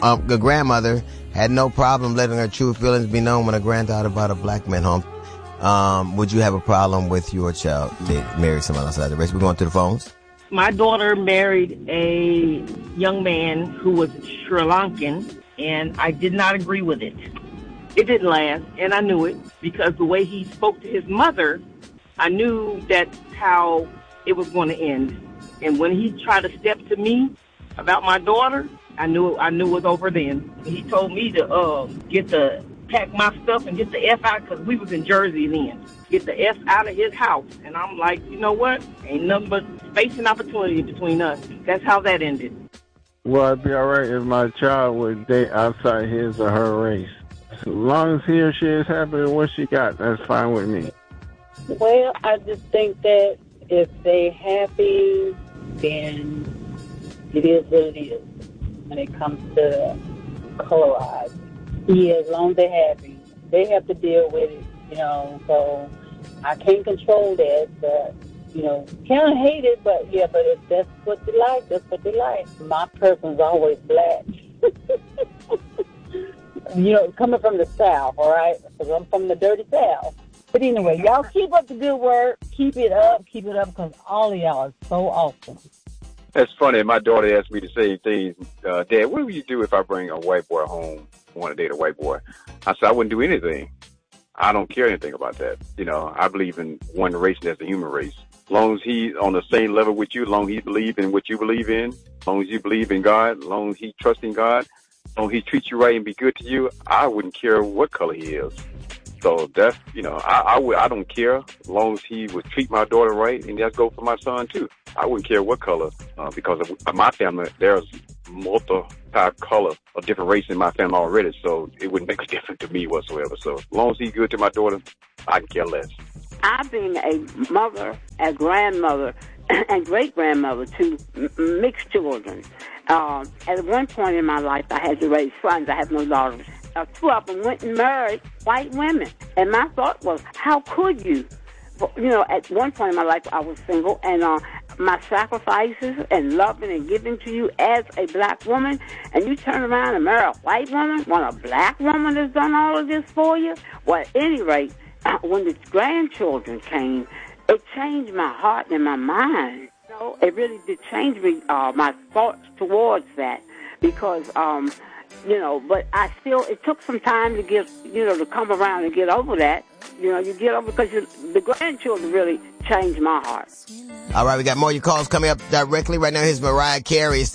the grandmother had no problem letting her true feelings be known when her granddaughter brought a black man home. Would you have a problem with your child marry someone outside the race? We're going to the phones. My daughter married a young man who was Sri Lankan, and I did not agree with it. It didn't last, and I knew it, because the way he spoke to his mother, I knew that's how it was going to end. And when he tried to step to me about my daughter, I knew it was over then. He told me to pack my stuff and get the F out, because we was in Jersey then. Get the F out of his house. And I'm like, you know what? Ain't nothing but space and opportunity between us. That's how that ended. Well, it'd be all right if my child would date outside his or her race. As long as he or she is happy with what she got, that's fine with me. Well, I just think that if they happy, then it is what it is when it comes to colorized. Yeah, as long as they're happy, they have to deal with it, so I can't control that, but, kind of hate it, but if that's what they like, that's what they like. My person's always black. Coming from the South, all right? Because I'm from the dirty South. But anyway, y'all keep up the good work. Keep it up, because all of y'all are so awesome. That's funny. My daughter asked me the same thing. Dad, what would you do if I bring a white boy home, want to date a white boy? I said, I wouldn't do anything. I don't care anything about that. I believe in one race, and that's the human race. As long as he's on the same level with you, as long as he believes in what you believe in, as long as you believe in God, as long as he trusts in God, as long as he treats you right and be good to you, I wouldn't care what color he is. So that's, I don't care as long as he would treat my daughter right, and that's go for my son too. I wouldn't care what color, because of my family, there's multi-color or different race in my family already, so it wouldn't make a difference to me whatsoever. So as long as he's good to my daughter, I can care less. I've been a mother, a grandmother, and great-grandmother to mixed children. At one point in my life, I had to raise sons. I have no daughters. Two of them went and married white women. And my thought was, how could you? At one point in my life, I was single, and my sacrifices and loving and giving to you as a black woman, and you turn around and marry a white woman when a black woman has done all of this for you? Well, at any rate, when the grandchildren came, it changed my heart and my mind. It really did change me, my thoughts towards that, because, but I still, it took some time to get, to come around and get over that. You get over, because the grandchildren really changed my heart. All right, we got more of your calls coming up directly right now. Here's Mariah Carey.